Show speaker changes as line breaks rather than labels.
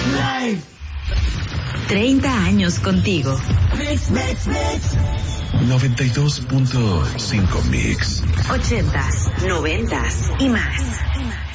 Live.
30 años contigo.
Mix, mix, mix.
92.5 Mix.
80s, 90s y más.